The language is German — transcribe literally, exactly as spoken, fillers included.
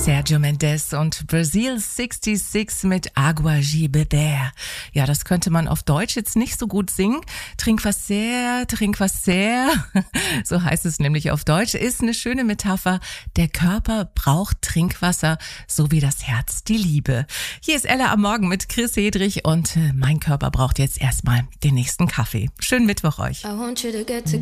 Sergio Mendes und Brazil sechsundsechzig mit Agua de Beber. Ja, das könnte man auf Deutsch jetzt nicht so gut singen. Trink was sehr, trink was sehr. So heißt es nämlich auf Deutsch. Ist eine schöne Metapher. Der Körper braucht Trinkwasser, so wie das Herz die Liebe. Hier ist Ella am Morgen mit Chris Hedrich und mein Körper braucht jetzt erstmal den nächsten Kaffee. Schönen Mittwoch euch. I want you to get together.